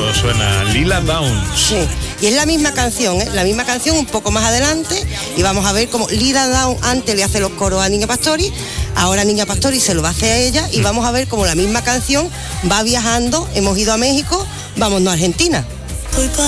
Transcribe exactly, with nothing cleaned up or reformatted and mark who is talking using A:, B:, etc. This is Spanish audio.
A: cuando suena Lila Downs.
B: Sí, y es la misma canción, ¿eh? La misma canción un poco más adelante, y vamos a ver cómo Lila Downs antes le hace los coros a Niña Pastori, ahora Niña Pastori se lo va a hacer a ella, y vamos a ver cómo la misma canción va viajando, hemos ido a México, vámonos a Argentina.